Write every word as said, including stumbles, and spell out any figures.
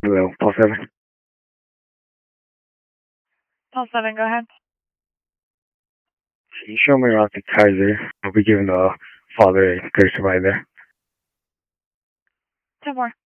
Hello, Paul seven. Paul seven, go ahead. Can you show me around to Kaiser? I'll be giving the father a clear to right there. ten more.